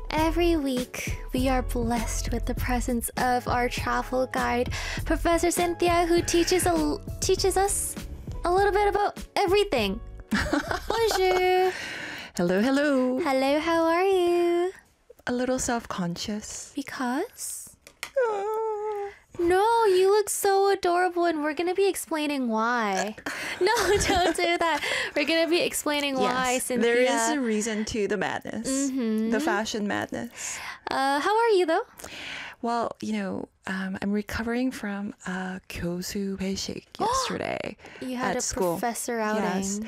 Every week, we are blessed with the presence of our travel guide, Professor Cynthia, who teaches us a little bit about everything. Bonjour. Hello, hello. Hello, how are you? A little self-conscious. Because? No, you look so adorable, and we're going to be explaining why. No, don't do that. We're going to be explaining why, Yes, Cynthia. there is a reason to the madness, the fashion madness. How are you, though? Well, I'm recovering from a 교수 회식 yesterday You had at a school. professor outing. Yes.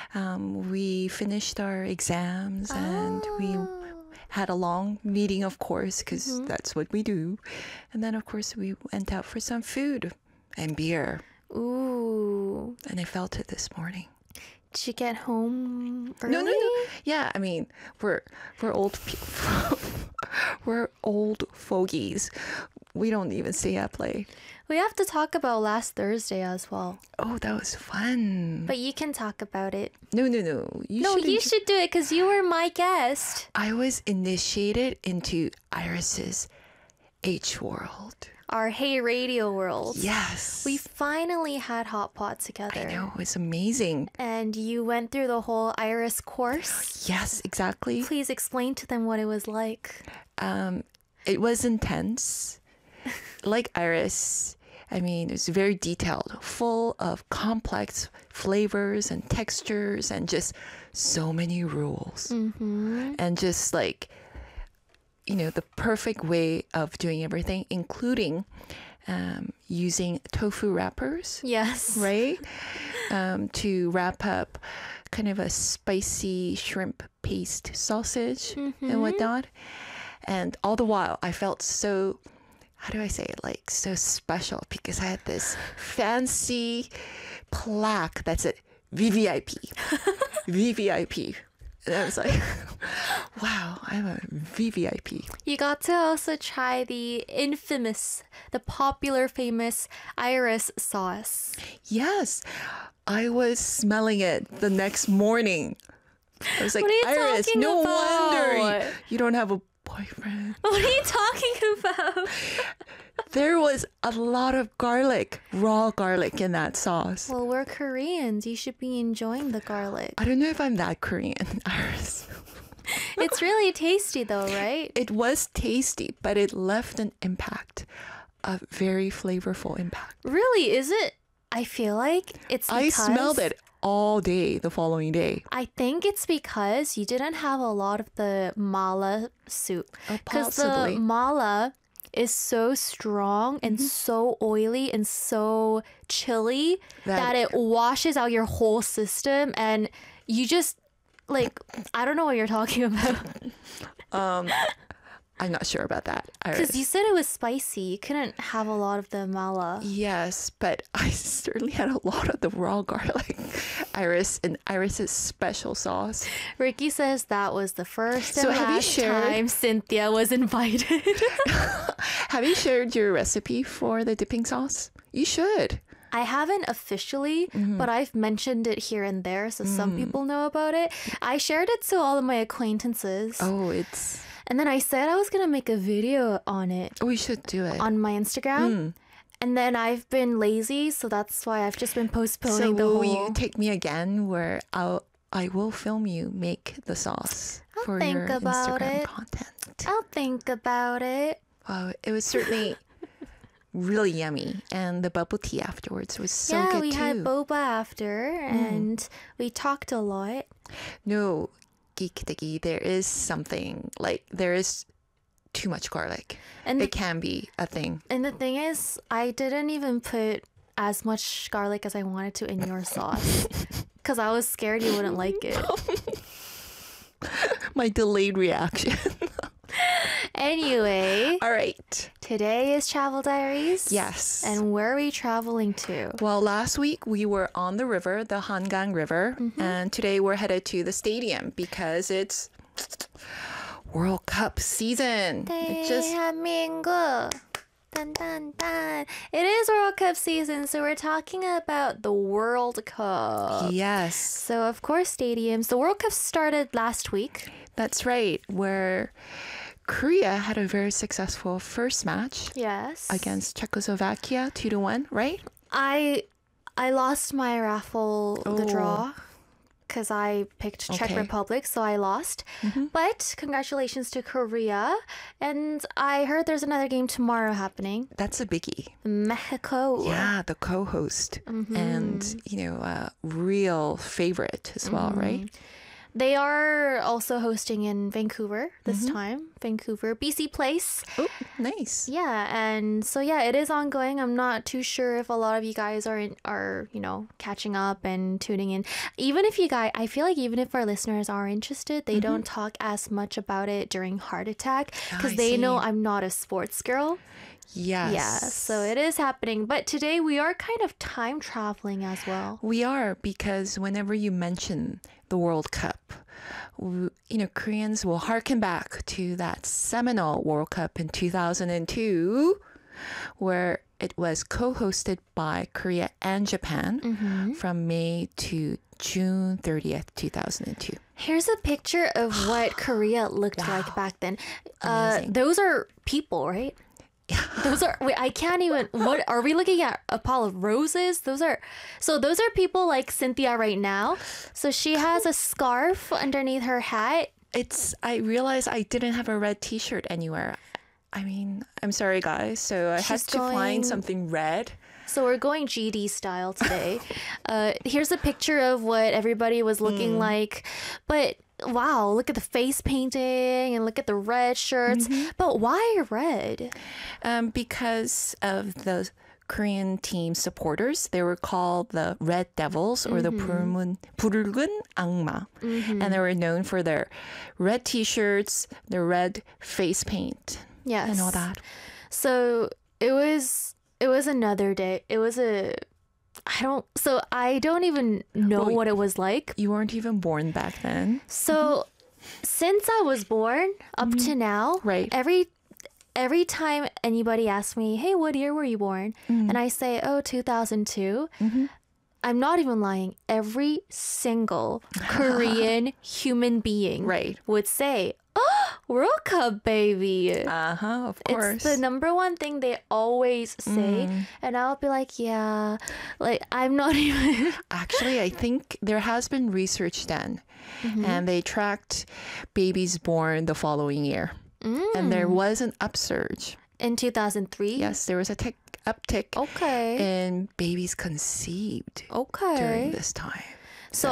We finished our exams and we had a long meeting, of course, because that's what we do. And then, of course, we went out for some food and beer. Ooh. And I felt it this morning. Did you get home early? No. Yeah, I mean, we're old people. We're old fogies. We don't even stay up late. We have to talk about last Thursday as well. Oh, that was fun. But you can talk about it. No. You should do it because you were my guest. I was initiated into Iris's H world. Our Hey Radio world. Yes. We finally had Hot Pot together. I know, it's amazing. And you went through the whole Iris course. Yes, exactly. Please explain to them what it was like. It was intense. Like Iris, I mean, it's very detailed, full of complex flavors and textures and just so many rules. And just like, the perfect way of doing everything, including using tofu wrappers. Yes. Right? To wrap up kind of a spicy shrimp paste sausage and whatnot. And all the while, I felt so, how do I say it, like so special because I had this fancy plaque that said VVIP. VVIP. And I was like, wow, I'm a VVIP. You got to also try the popular, famous Iris sauce. Yes, I was smelling it the next morning. I was like, What are you Iris, talking no about? wonder you don't have a boyfriend. What are you talking about? There was a lot of garlic, raw garlic in that sauce. Well, we're Koreans. You should be enjoying the garlic. I don't know if I'm that Korean, Iris. It's really tasty though, right? It was tasty, but it left an impact, a very flavorful impact. Really, is it? I feel like it's because... I smelled it all day the following day. I think it's because you didn't have a lot of the mala soup. Because the Possibly. mala is so strong and so oily and so chilly that it washes out your whole system and you just, like, I don't know what you're talking about. I'm not sure about that, Iris. Because you said it was spicy. You couldn't have a lot of the mala. Yes, but I certainly had a lot of the raw garlic. Iris and Iris's special sauce. Ricky says that was the first and So have you last shared- time Cynthia was invited. Have you shared your recipe for the dipping sauce? You should. I haven't officially, but I've mentioned it here and there, so some people know about it. I shared it to all of my acquaintances. Oh, it's... And then I said I was going to make a video on it We should do it. on my Instagram. And then I've been lazy, so that's why I've just been postponing the will whole... you take me again where I will film you make the sauce for think your about Instagram it. content? I'll think about it. Wow, it was certainly really yummy. And the bubble tea afterwards was so good we too. had boba after, and we talked a lot. No, geek there is something, like there is too much garlic. And It can be a thing. And the thing is, I didn't even put as much garlic as I wanted to in your sauce because I was scared you wouldn't like it. My delayed reaction. Anyway, All right. today is Travel Diaries. Yes. And where are we traveling to? Well, last week we were on the river, the Hangang River, and today we're headed to the stadium because it's World Cup season. It just 대한민국. Dun, dun, dun. It is World Cup season, so we're talking about the World Cup. yes, So, of course, stadiums. The World Cup started last week. that's right. Where Korea had a very successful first match Yes. against Czechoslovakia 2-1, right? I lost my raffle, the Oh. draw, because I picked Czech Okay. Republic, so I lost. But congratulations to Korea. And I heard there's another game tomorrow happening. That's a biggie. Mexico. Yeah, the co-host and, a real favorite as well, right? They are also hosting in Vancouver this time. Vancouver, BC Place. Oh, nice. Yeah, and so yeah, it is ongoing. I'm not too sure if a lot of you guys are catching up and tuning in. Even if you guys, I feel like even if our listeners are interested, they don't talk as much about it during Heart Attack because I they know see. I'm not a sports girl. Yes. Yeah, so it is happening. But today we are kind of time traveling as well. We are, because whenever you mention the World Cup, Koreans will harken back to that seminal World Cup in 2002, where it was co-hosted by Korea and Japan from May to June 30th, 2002. Here's a picture of what Korea looked like back then. Amazing. Those are people, right? Those are, wait, I can't even, what are we looking at? A pile of roses? Those are people like Cynthia right now. So she has a scarf underneath her hat. I realized I didn't have a red t-shirt anywhere. I mean, I'm sorry guys. So I had She's to going- find something red. So we're going GD style today. Here's a picture of what everybody was looking like. But wow, look at the face painting and look at the red shirts. But why red? Because of the Korean team supporters. They were called the Red Devils or the 붉은 악마. And they were known for their red t-shirts, their red face paint, Yes. and all that. So it was another day. I don't even know Well, what it was like. You weren't even born back then. So since I was born up to now, Right. every time anybody asks me, "Hey, what year were you born?" and I say, "Oh, 2002." I'm not even lying. Every single Korean human being Right. would say, "Oh, World Cup, baby." Of course. It's the number one thing they always say. And I'll be like, yeah, like I'm not even. Actually, I think there has been research done, and they tracked babies born the following year. And there was an upsurge. In 2003? Yes, there was a uptick Okay. in babies conceived Okay. during this time. So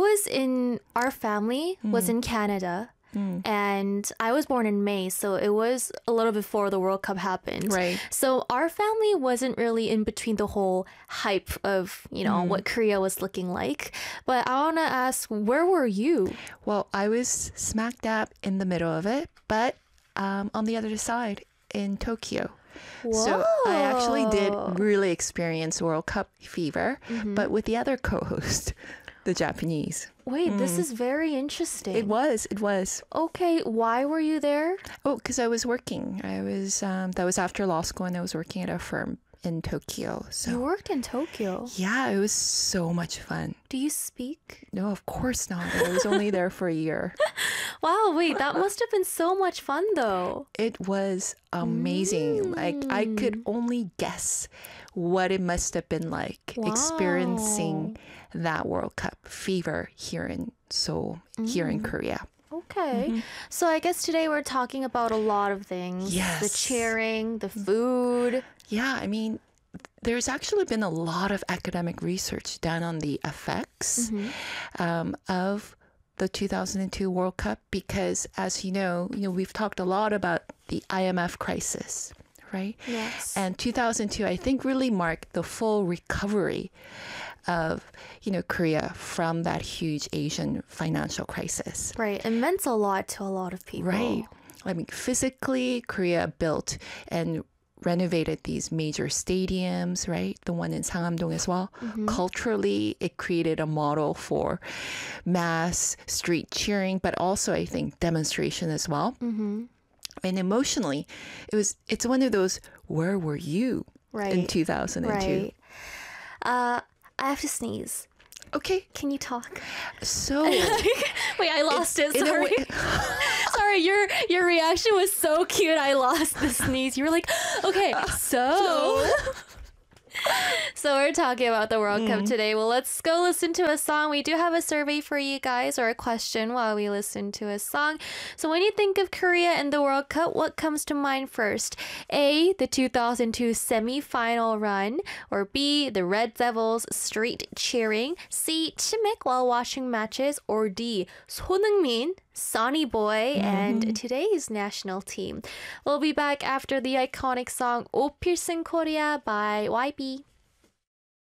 our family was in Canada. And I was born in May, so it was a little before the World Cup happened. Right. So our family wasn't really in between the whole hype of, what Korea was looking like. But I want to ask, where were you? Well, I was smack dab in the middle of it, but on the other side in Tokyo. So I actually did really experience World Cup fever, but with the other co-host, the Japanese. Wait, this is very interesting. It was. Okay, why were you there? Oh, because I was working. That was after law school, and I was working at a firm in Tokyo. You So worked in Tokyo. yeah, it was so much fun. Do you speak? No, of course not. I was only there for a year. Wow, wait, that must have been so much fun though. It was amazing. Like I could only guess what it must have been like experiencing that World Cup fever here in Seoul, here in Korea. Okay. So I guess today we're talking about a lot of things. Yes. The cheering, the food. Yeah, I mean, there's actually been a lot of academic research done on the effects of the 2002 World Cup because, as you know, we've talked a lot about the IMF crisis, right? Yes. And 2002, I think, really marked the full recovery of, Korea from that huge Asian financial crisis. Right. It meant a lot to a lot of people. Right. I mean, physically, Korea built and renovated these major stadiums, right? The one in Sangam-dong as well. Culturally, it created a model for mass street cheering, but also, I think, demonstration as well. And emotionally, it's one of those, where were you in 2002? Right. I have to sneeze. Okay. Can you talk? So, Wait, I lost it. in a Sorry. way- Sorry, your reaction was so cute. I lost the sneeze. You were like, okay, so we're talking about the World Cup today. Well, let's go listen to a song. We do have a survey for you guys, or a question while we listen to a song. So when you think of Korea and the World Cup, what comes to mind first? A, the 2002 semi-final run, or B, the Red Devils street cheering, C, 치맥 while watching matches, or D, 손흥민, Sonny Boy, and today's national team. We'll be back after the iconic song O Pilsen Korea by YB.